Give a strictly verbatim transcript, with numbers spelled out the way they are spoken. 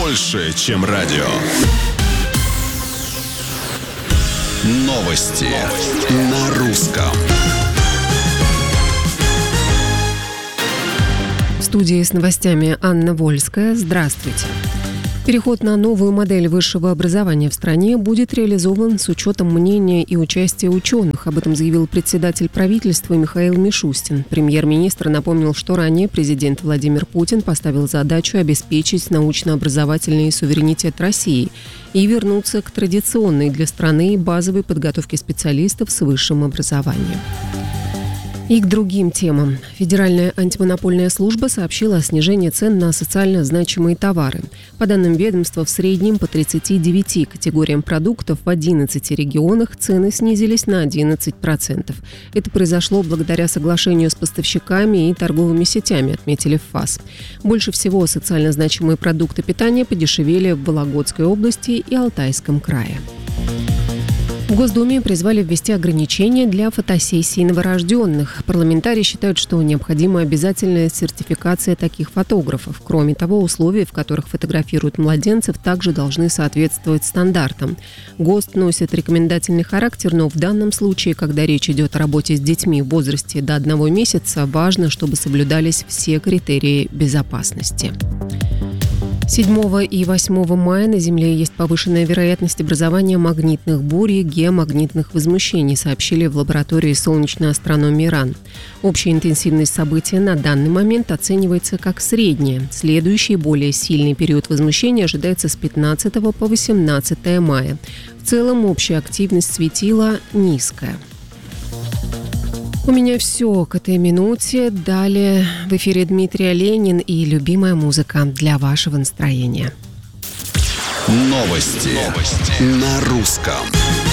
больше, чем радио. Новости на русском. В студии с новостями Анна Вольская. Здравствуйте. Переход на новую модель высшего образования в стране будет реализован с учетом мнения и участия ученых. Об этом заявил председатель правительства Михаил Мишустин. Премьер-министр напомнил, что ранее президент Владимир Путин поставил задачу обеспечить научно-образовательный суверенитет России и вернуться к традиционной для страны базовой подготовке специалистов с высшим образованием. И к другим темам. Федеральная антимонопольная служба сообщила о снижении цен на социально значимые товары. По данным ведомства, в среднем по тридцати девяти категориям продуктов в одиннадцати регионах цены снизились на одиннадцать процентов. Это произошло благодаря соглашению с поставщиками и торговыми сетями, отметили в ФАС. Больше всего социально значимые продукты питания подешевели в Вологодской области и Алтайском крае. В Госдуме призвали ввести ограничения для фотосессий новорожденных. Парламентарии считают, что необходима обязательная сертификация таких фотографов. Кроме того, условия, в которых фотографируют младенцев, также должны соответствовать стандартам. ГОСТ носит рекомендательный характер, но в данном случае, когда речь идет о работе с детьми в возрасте до одного месяца, важно, чтобы соблюдались все критерии безопасности. седьмого и восьмого мая на Земле есть повышенная вероятность образования магнитных бурь и геомагнитных возмущений, сообщили в лаборатории солнечной астрономии РАН. Общая интенсивность события на данный момент оценивается как средняя. Следующий, более сильный период возмущения ожидается с пятнадцатого по восемнадцатое мая. В целом общая активность светила низкая. У меня все к этой минуте. Далее в эфире Дмитрий Оленин и любимая музыка для вашего настроения. Новости, Новости. на русском.